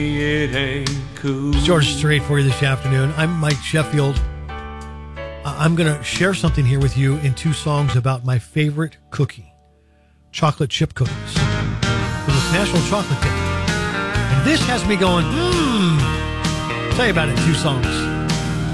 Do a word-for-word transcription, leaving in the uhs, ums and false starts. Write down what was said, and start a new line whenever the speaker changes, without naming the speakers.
It ain't cool.
George Strait for you this afternoon. I'm Mike Sheffield. Uh, I'm going to share something here with you in two songs about my favorite cookie, chocolate chip cookies. It was National Chocolate Day. And this has me going, mmm. Tell you about it in two songs.